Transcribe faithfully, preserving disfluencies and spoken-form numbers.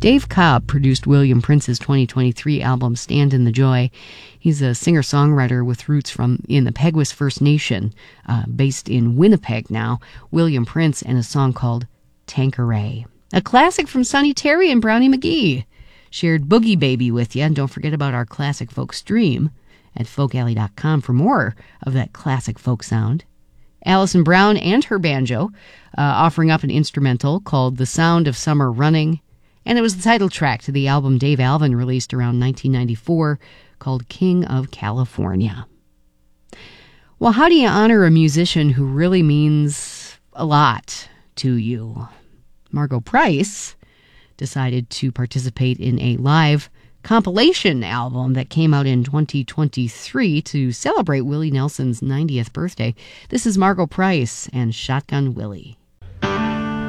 Dave Cobb produced William Prince's twenty twenty-three album Stand in the Joy. He's a singer-songwriter with roots from in the Peguis First Nation, uh, based in Winnipeg now. William Prince and a song called Tanqueray. A classic from Sonny Terry and Brownie McGee. Shared Boogie Baby with you, and don't forget about our classic folk stream at folk alley dot com for more of that classic folk sound. Alison Brown and her banjo uh, offering up an instrumental called The Sound of Summer Running, and it was the title track to the album Dave Alvin released around nineteen ninety-four called King of California. Well, how do you honor a musician who really means a lot to you? Margo Price decided to participate in a live compilation album that came out in twenty twenty-three to celebrate Willie Nelson's ninetieth birthday. This is Margo Price and Shotgun Willie.